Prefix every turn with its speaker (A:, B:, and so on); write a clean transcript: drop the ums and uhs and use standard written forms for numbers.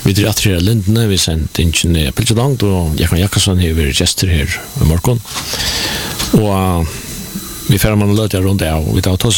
A: Vi drar att göra Lindne, vi sent inte Pilche långt och Jakob Jakobsson har varit gäster här i morgon. Och vi får man låta runt där och vi tar